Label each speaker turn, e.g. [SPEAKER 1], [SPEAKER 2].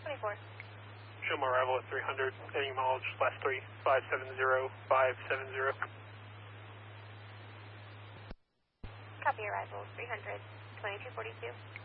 [SPEAKER 1] 2224.
[SPEAKER 2] Show my arrival at 300, heading mileage last 3, 570, 570.
[SPEAKER 1] Copy arrival 300, 2242.